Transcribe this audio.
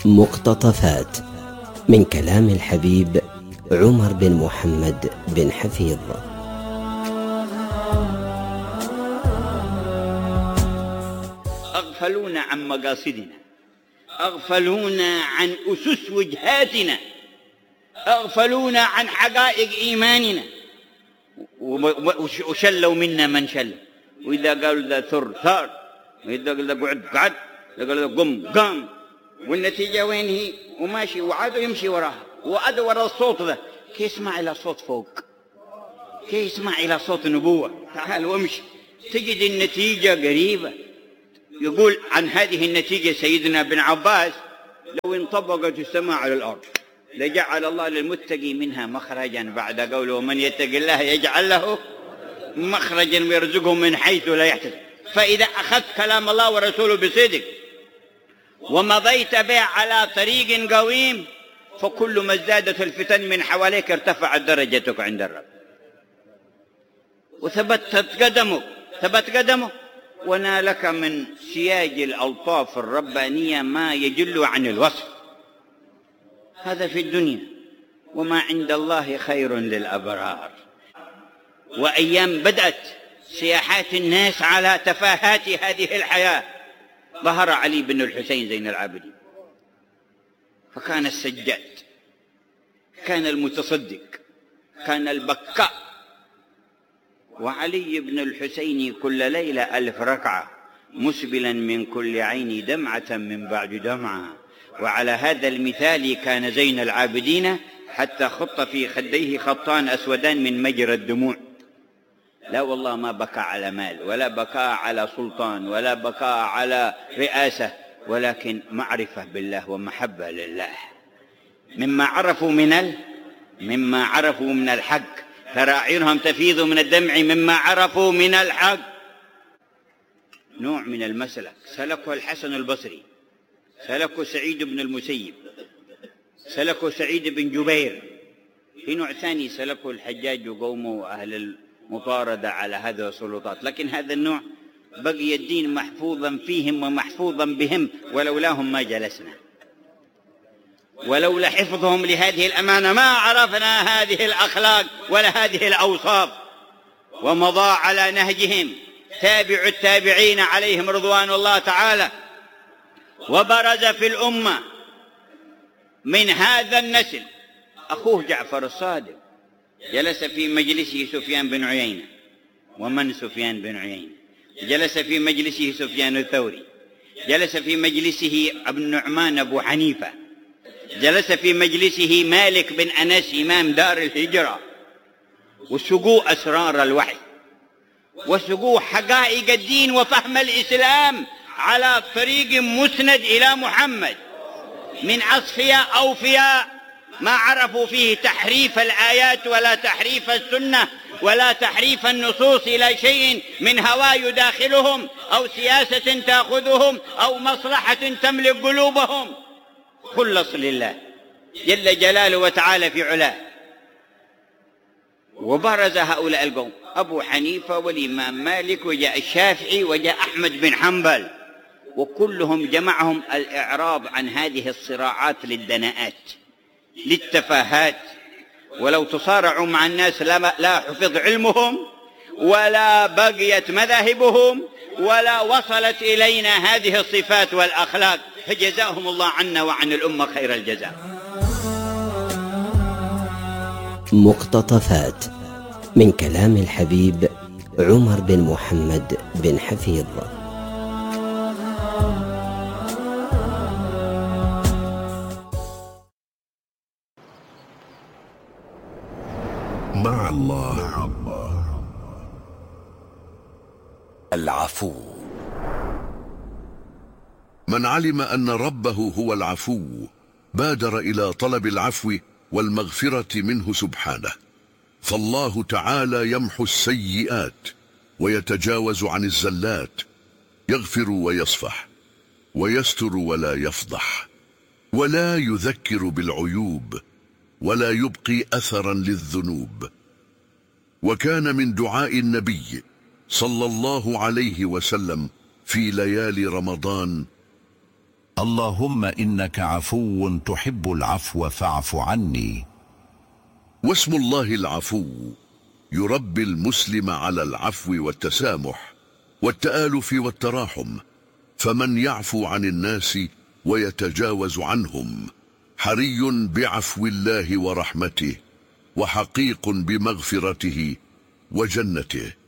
مقتطفات من كلام الحبيب عمر بن محمد بن حفيظ. أغفلونا عن مقاصدنا، أغفلونا عن أسس وجهاتنا، أغفلونا عن حقائق إيماننا، وشلوا منا من شل. وإذا قالوا ذا ثر ثار، وإذا قالوا ذا قعد قعد، إذا قالوا ذا قم قام. والنتيجة وين هي؟ وماشي وعاد يمشي وراها، وعاد ورا الصوت ذا. كي يسمع إلى صوت فوق، كي يسمع إلى صوت نبوة. تعال وامشي، تجد النتيجة قريبة. يقول عن هذه النتيجة سيدنا ابن عباس: لو انطبقت السماء على الأرض لجعل الله للمتقي منها مخرجا، بعد قوله: ومن يتق الله يجعل له مخرجا ويرزقه من حيث لا يحتسب. فإذا أخذت كلام الله ورسوله بصدق ومضيت به على طريق قويم، فكل ما ازدادت الفتن من حواليك ارتفعت درجتك عند الرب، وثبت قدمك، ونالك من سياج الألطاف الربانية ما يجل عن الوصف. هذا في الدنيا، وما عند الله خير للأبرار. وأيام بدأت سياحات الناس على تفاهات هذه الحياة، ظهر علي بن الحسين زين العابدين، فكان السجاد، كان المتصدق، كان البكاء. وعلي بن الحسين كل ليلة 1000 ركعة، مسبلا من كل عين دمعة من بعد دمعة. وعلى هذا المثال كان زين العابدين، حتى خط في خديه خطان أسودان من مجرى الدموع. لا والله ما بكى على مال، ولا بكى على سلطان، ولا بكى على رئاسة، ولكن معرفة بالله ومحبة لله. مما عرفوا من الحق، ترى أعينهم تفيض من الدمع مما عرفوا من الحق. نوع من المسلك سلكه الحسن البصري، سلكه سعيد بن المسيب، سلكه سعيد بن جبير. في نوع ثاني سلكه الحجاج وقومه وأهل المطاردة على هذه السلطات. لكن هذا النوع بقي الدين محفوظا فيهم ومحفوظا بهم، ولولاهم ما جلسنا، ولولا حفظهم لهذه الأمانة ما عرفنا هذه الأخلاق ولا هذه الأوصاف. ومضى على نهجهم تابع التابعين عليهم رضوان الله تعالى. وبرز في الأمة من هذا النسل أخوه جعفر الصادق، جلس في مجلسه سفيان بن عيينة. ومن سفيان بن عيينة؟ جلس في مجلسه سفيان الثوري، جلس في مجلسه ابن نعمان أبو حنيفة، جلس في مجلسه مالك بن أنس إمام دار الهجرة. وسقوا أسرار الوحي، وسقوا حقائق الدين وفهم الإسلام على طريق مسند إلى محمد، من أصفياء أوفياء ما عرفوا فيه تحريف الآيات ولا تحريف السنة ولا تحريف النصوص إلى شيء من هوى يداخلهم أو سياسة تأخذهم أو مصلحة تملك قلوبهم. خلص لله جل جلاله وتعالى في علاه. وبرز هؤلاء القوم أبو حنيفة والإمام مالك، وجاء الشافعي، وجاء أحمد بن حنبل، وكلهم جمعهم الإعراض عن هذه الصراعات للدناءات للتفاهات. ولو تصارعوا مع الناس لا حفظ علمهم، ولا بقيت مذاهبهم، ولا وصلت إلينا هذه الصفات والأخلاق. فجزاهم الله عنا وعن الأمة خير الجزاء. مقتطفات من كلام الحبيب عمر بن محمد بن حفيظ. مع الله العفو. من علم أن ربه هو العفو بادر إلى طلب العفو والمغفرة منه سبحانه. فالله تعالى يمحو السيئات ويتجاوز عن الزلات، يغفر ويصفح، ويستر ولا يفضح، ولا يذكر بالعيوب، ولا يبقي أثرا للذنوب. وكان من دعاء النبي صلى الله عليه وسلم في ليالي رمضان: اللهم إنك عفو تحب العفو فاعف عني. واسم الله العفو يربي المسلم على العفو والتسامح والتآلف والتراحم، فمن يعفو عن الناس ويتجاوز عنهم حري بعفو الله ورحمته، وحقيق بمغفرته وجنته.